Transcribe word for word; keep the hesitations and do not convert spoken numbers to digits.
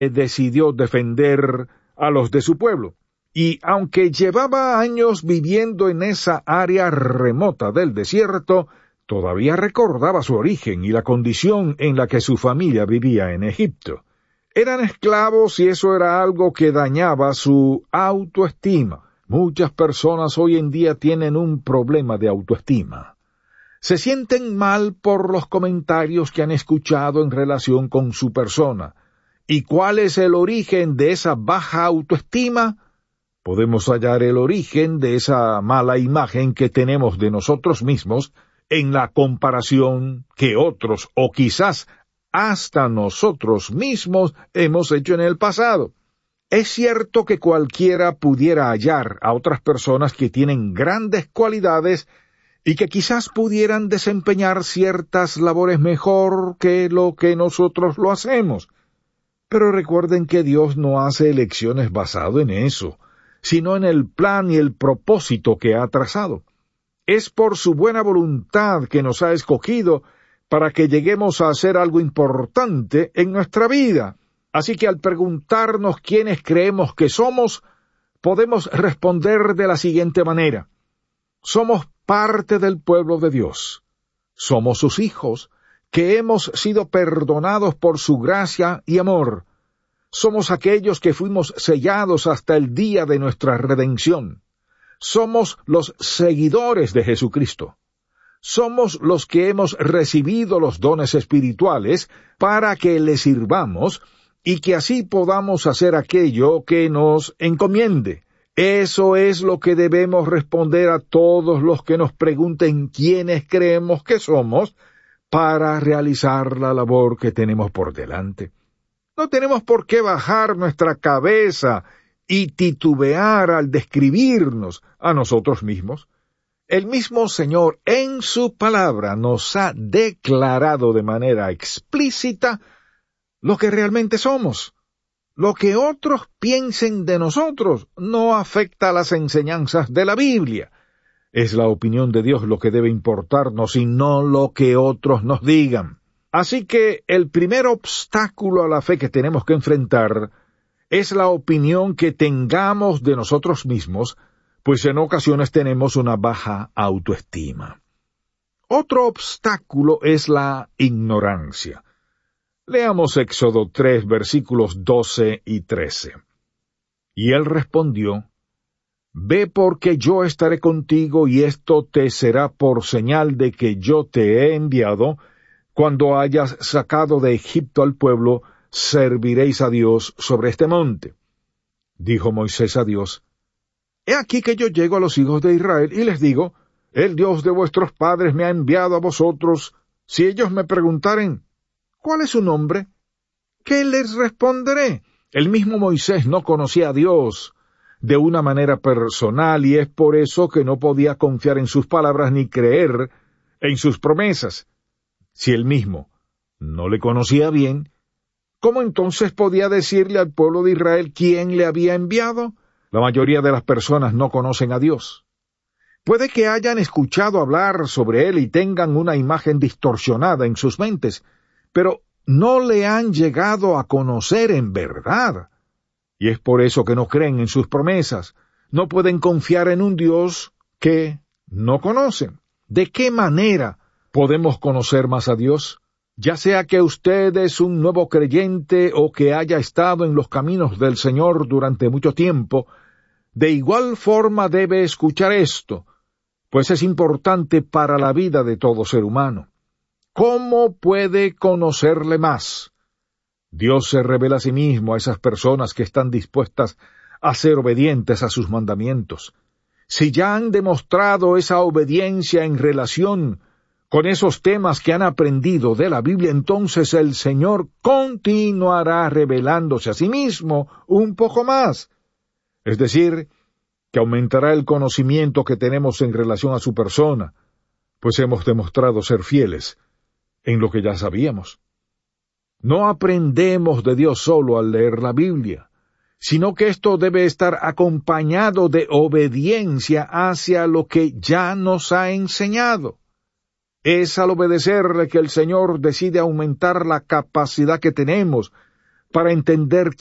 decidió defender a los de su pueblo. Y aunque llevaba años viviendo en esa área remota del desierto, todavía recordaba su origen y la condición en la que su familia vivía en Egipto. Eran esclavos y eso era algo que dañaba su autoestima. Muchas personas hoy en día tienen un problema de autoestima. Se sienten mal por los comentarios que han escuchado en relación con su persona. ¿Y cuál es el origen de esa baja autoestima? Podemos hallar el origen de esa mala imagen que tenemos de nosotros mismos en la comparación que otros, o quizás hasta nosotros mismos, hemos hecho en el pasado. Es cierto que cualquiera pudiera hallar a otras personas que tienen grandes cualidades y que quizás pudieran desempeñar ciertas labores mejor que lo que nosotros lo hacemos. Pero recuerden que Dios no hace elecciones basado en eso, sino en el plan y el propósito que ha trazado. Es por su buena voluntad que nos ha escogido para que lleguemos a hacer algo importante en nuestra vida. Así que al preguntarnos quiénes creemos que somos, podemos responder de la siguiente manera. Somos parte del pueblo de Dios. Somos sus hijos, que hemos sido perdonados por su gracia y amor. Somos aquellos que fuimos sellados hasta el día de nuestra redención. Somos los seguidores de Jesucristo. Somos los que hemos recibido los dones espirituales para que le sirvamos y que así podamos hacer aquello que nos encomiende. Eso es lo que debemos responder a todos los que nos pregunten quiénes creemos que somos para realizar la labor que tenemos por delante. No tenemos por qué bajar nuestra cabeza y titubear al describirnos a nosotros mismos. El mismo Señor en su palabra nos ha declarado de manera explícita lo que realmente somos. Lo que otros piensen de nosotros no afecta a las enseñanzas de la Biblia. Es la opinión de Dios lo que debe importarnos y no lo que otros nos digan. Así que el primer obstáculo a la fe que tenemos que enfrentar es la opinión que tengamos de nosotros mismos, pues en ocasiones tenemos una baja autoestima. Otro obstáculo es la ignorancia. Leamos Éxodo tres, versículos doce y trece. Y él respondió, «Ve porque yo estaré contigo y esto te será por señal de que yo te he enviado. Cuando hayas sacado de Egipto al pueblo, serviréis a Dios sobre este monte». Dijo Moisés a Dios, «He aquí que yo llego a los hijos de Israel y les digo, el Dios de vuestros padres me ha enviado a vosotros. Si ellos me preguntaren, ¿cuál es su nombre? ¿Qué les responderé?» El mismo Moisés no conocía a Dios de una manera personal y es por eso que no podía confiar en sus palabras ni creer en sus promesas. Si él mismo no le conocía bien, ¿cómo entonces podía decirle al pueblo de Israel quién le había enviado? La mayoría de las personas no conocen a Dios. Puede que hayan escuchado hablar sobre él y tengan una imagen distorsionada en sus mentes, pero no le han llegado a conocer en verdad. Y es por eso que no creen en sus promesas. No pueden confiar en un Dios que no conocen. ¿De qué manera podemos conocer más a Dios? Ya sea que usted es un nuevo creyente o que haya estado en los caminos del Señor durante mucho tiempo, de igual forma debe escuchar esto, pues es importante para la vida de todo ser humano. ¿Cómo puede conocerle más? Dios se revela a sí mismo a esas personas que están dispuestas a ser obedientes a sus mandamientos. Si ya han demostrado esa obediencia en relación con esos temas que han aprendido de la Biblia, entonces el Señor continuará revelándose a sí mismo un poco más. Es decir, que aumentará el conocimiento que tenemos en relación a su persona, pues hemos demostrado ser fieles en lo que ya sabíamos. No aprendemos de Dios solo al leer la Biblia, sino que esto debe estar acompañado de obediencia hacia lo que ya nos ha enseñado. Es al obedecerle que el Señor decide aumentar la capacidad que tenemos Para entender